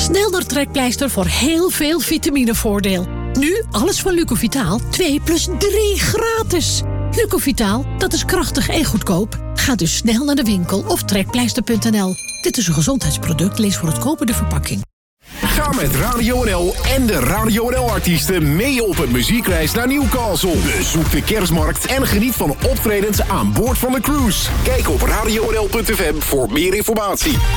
Snel naar Trekpleister voor heel veel vitaminevoordeel. Nu alles van Lucovitaal 2 plus 3 gratis. Lucovitaal, dat is krachtig en goedkoop. Ga dus snel naar de winkel of trekpleister.nl. Dit is een gezondheidsproduct, lees voor het kopen de verpakking. Ga met Radio NL en de Radio NL-artiesten mee op een muziekreis naar Newcastle. Bezoek de kerstmarkt en geniet van optredens aan boord van de cruise. Kijk op radionl.fm voor meer informatie.